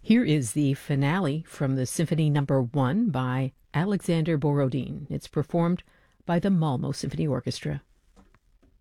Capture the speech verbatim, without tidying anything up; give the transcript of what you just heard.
Here is the finale from the Symphony Number One by Alexander Borodin. It's performed by the Malmo Symphony Orchestra.